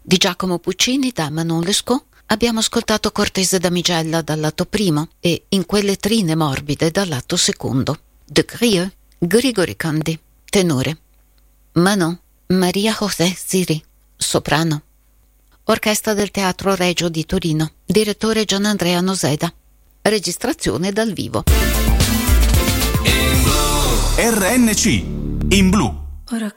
Di Giacomo Puccini da Manon Lescaut abbiamo ascoltato Cortese Damigella dall'atto primo e In quelle trine morbide dall'atto secondo. De Grieux, Grigori Kandi, tenore. Manon, Maria José Siri, soprano. Orchestra del Teatro Regio di Torino, direttore Gianandrea Noseda. Registrazione dal vivo. RNC in blu.